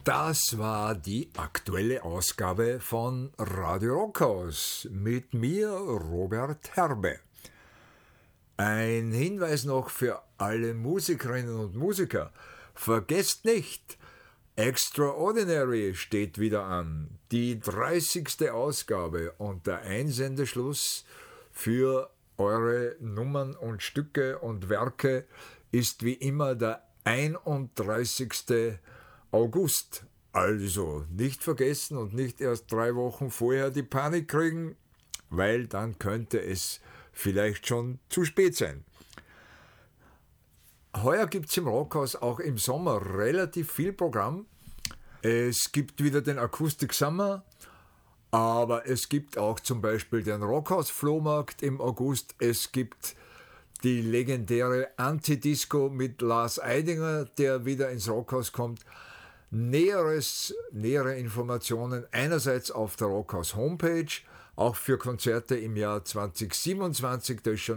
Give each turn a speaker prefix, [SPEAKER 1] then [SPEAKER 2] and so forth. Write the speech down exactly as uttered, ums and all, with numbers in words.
[SPEAKER 1] Das war die aktuelle Ausgabe von Radio Rockhaus mit mir, Robert Herbe. Ein Hinweis noch für alle Musikerinnen und Musiker. Vergesst nicht, Extraordinary steht wieder an. Die dreißigste Ausgabe und der Einsendeschluss für eure Nummern und Stücke und Werke ist wie immer der einunddreißigste August. Also nicht vergessen und nicht erst drei Wochen vorher die Panik kriegen, weil dann könnte es vielleicht schon zu spät sein. Heuer gibt es im Rockhaus auch im Sommer relativ viel Programm. Es gibt wieder den Acoustic Summer, aber es gibt auch zum Beispiel den Rockhaus-Flohmarkt im August. Es gibt die legendäre Anti-Disco mit Lars Eidinger, der wieder ins Rockhaus kommt. Näheres, nähere Informationen einerseits auf der Rockhaus Homepage, auch für Konzerte im Jahr zwanzig siebenundzwanzig, das ist schon